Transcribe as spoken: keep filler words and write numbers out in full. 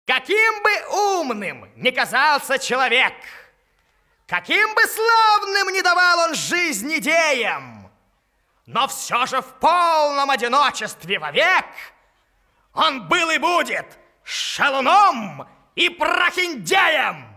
Каким бы умным ни казался человек, каким бы славным ни давал он жизнь идеям, но все же в полном одиночестве вовек он был и будет шалуном и прохиндеем.